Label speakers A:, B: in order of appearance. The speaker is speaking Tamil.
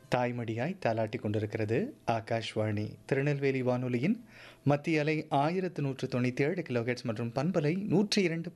A: தாய்மடியாய் தாலாட்டிக் கொண்டிருக்கிறது ஆகாஷ்வாணி திருநெல்வேலி வானொலியின் மத்திய அலை 1197 கிலோஹெர்ட்ஸ் மற்றும் பண்பலை 102